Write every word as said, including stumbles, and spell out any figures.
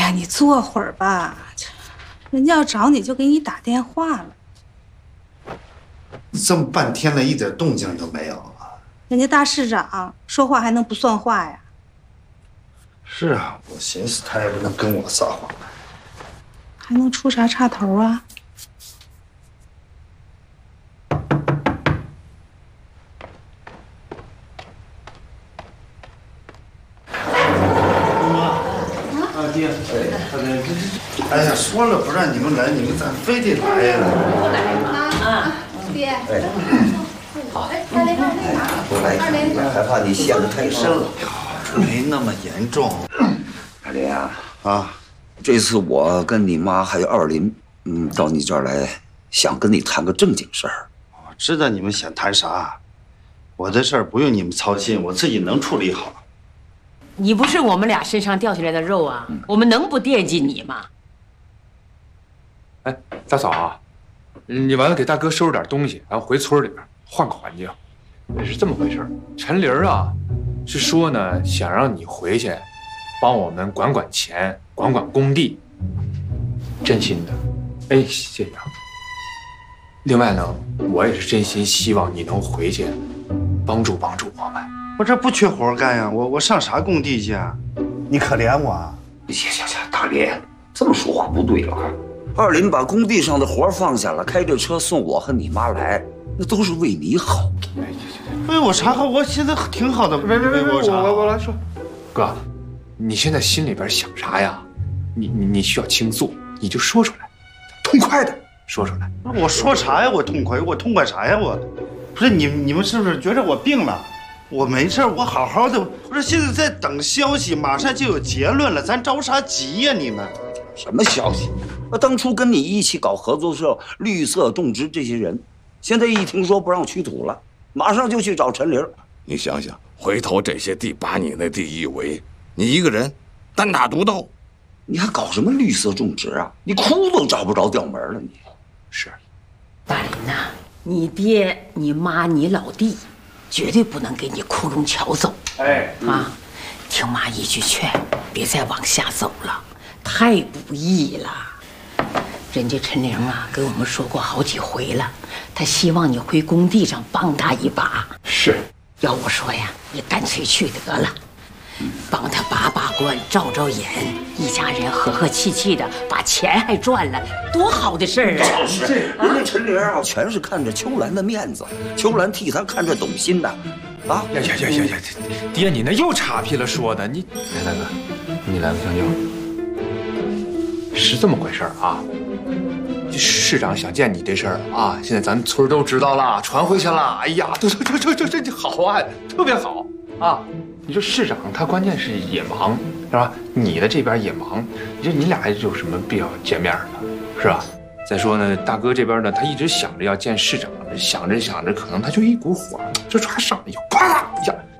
呀，你坐会儿吧，人家要找你就给你打电话了。 这么半天了，一点动静都没有啊！ 人家大市长说话还能不算话呀？ 是啊，我寻思他也不能跟我撒谎， 还能出啥岔头啊？ 爹，哎，他这这，哎呀，说了不让你们来，你们咋非得来呀？ 不来嘛啊，爹，哎，好，二连二连不来看你，害怕你陷得太深了。 没那么严重。 二林啊， 啊， 这次我跟你妈还有二林，嗯，到你这儿来，想跟你谈个正经事儿。 我知道你们想谈啥，我的事儿不用你们操心，我自己能处理好。 你不是我们俩身上掉下来的肉啊，我们能不惦记你吗？ 哎，大嫂啊，你完了给大哥收拾点东西，然后回村里边换个环境。是这么回事，陈玲啊，是说呢想让你回去，帮我们管管钱，管管工地，真心的。哎，谢谢啊。另外呢，我也是真心希望你能回去，帮助帮助我们。 我这不缺活干呀，我我上啥工地去啊？你可怜我啊！ 行行行，大林，这么说话不对了。二林把工地上的活放下了，开着车送我和你妈来，那都是为你好。 哎，行行行，为我啥好？我现在挺好的。 别别别， 我我我来说，哥，你现在心里边想啥呀？你你你需要倾诉，你就说出来，痛快的说出来。 我说啥呀？我痛快，我痛快啥呀？我，不是你你们是不是觉得我病了？我没事，我好好的。不是现在在等消息，马上就有结论了，咱着啥急呀？你们什么消息？当初跟你一起搞合作社、绿色种植这些人，现在一听说不让取土了，马上就去找陈玲。 你想想，回头这些地把你那地一围，你一个人单打独斗， 你还搞什么绿色种植啊？你窟都找不着调门了，你是。 大林呐，你爹、你妈、你老弟。绝对不能给你窟窿撬走！ 哎， 啊，听妈一句劝，别再往下走了，太不易了。人家陈玲啊，跟我们说过好几回了，她希望你回工地上帮她一把。 是， 要我说呀，你干脆去得了，帮她把把关、照照眼，一家人和和气气的，把钱还赚了，多好的事儿啊！ 是，人家陈玲啊，全是看着秋兰的面子，秋兰替她看着懂心的，啊！ 呀呀呀呀呀！爹，你那又岔劈了说的，你来大哥，你来个香蕉。是这么回事啊？这市长想见你这事儿啊，现在咱村都知道了，传回去了。哎呀，这这这这这这好啊，特别好啊！你说市长他关键是也忙，是吧？你的这边也忙，你说你俩有什么必要见面的，是吧？再说呢，大哥这边呢，他一直想着要见市长，想着想着，可能他就一股火，这唰上来以后，咵一下